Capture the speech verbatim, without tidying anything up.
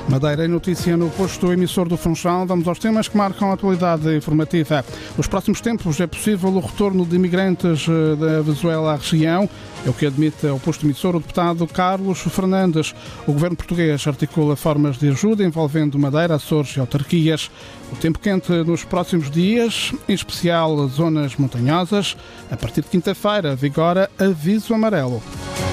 Madeira em notícia no posto emissor do Funchal. Vamos aos temas que marcam a atualidade informativa. Nos próximos tempos é possível o retorno de imigrantes da Venezuela à região. É o que admite ao posto emissor o deputado Carlos Fernandes. O governo português articula formas de ajuda envolvendo Madeira, Açores e autarquias. O tempo quente nos próximos dias, em especial zonas montanhosas. A partir de quinta-feira vigora aviso amarelo.